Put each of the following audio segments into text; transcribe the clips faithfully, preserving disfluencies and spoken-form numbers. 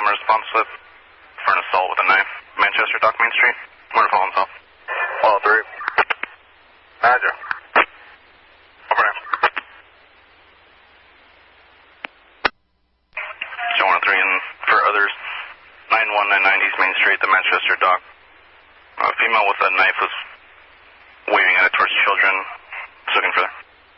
responsive for an assault with a knife. Manchester Dock, Main Street. Waterfall and South. All three. Roger. Over now. Show one three and for others. nine one nine nine East Main Street, the Manchester Dock. A female with a knife was waving at it towards children. Just looking for that.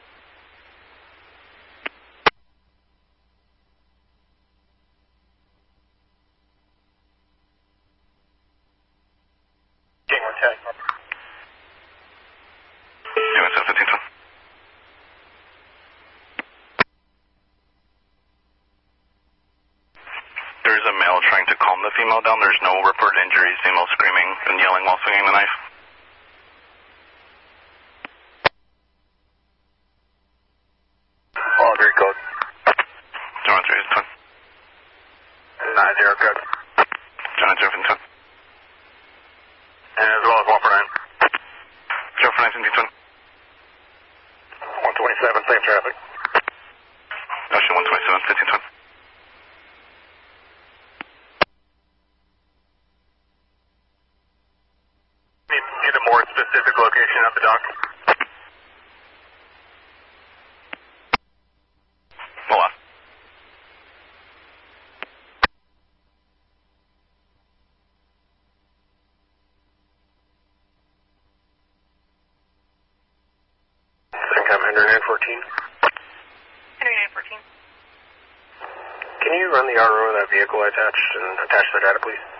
There's a male trying to calm the female down. There's no reported injuries. Female screaming and yelling while swinging the knife. All three code. John three is ten. Nine zero code. John zero ten. And as well as one for nine. Zero for nine seventeen ten. One twenty seven, same traffic. Ocean one twenty seven fifteen ten. Need a more specific location at the dock. Hold on. Syncom one nine fourteen. one nine fourteen. Can you run the R O of that vehicle I attached and attach the data, please?